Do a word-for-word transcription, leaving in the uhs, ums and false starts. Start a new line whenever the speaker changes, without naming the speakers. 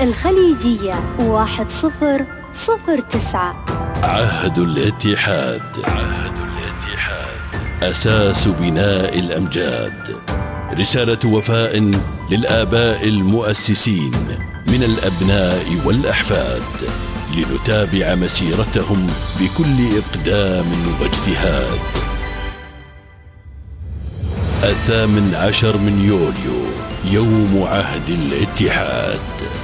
الخليجية واحد صفر صفر تسعة.
عهد الاتحاد. عهد الاتحاد أساس بناء الأمجاد. رسالة وفاء للآباء المؤسسين من الأبناء والأحفاد، لنتابع مسيرتهم بكل إقدام واجتهاد. الثامن عشر من يوليو، يوم عهد الاتحاد.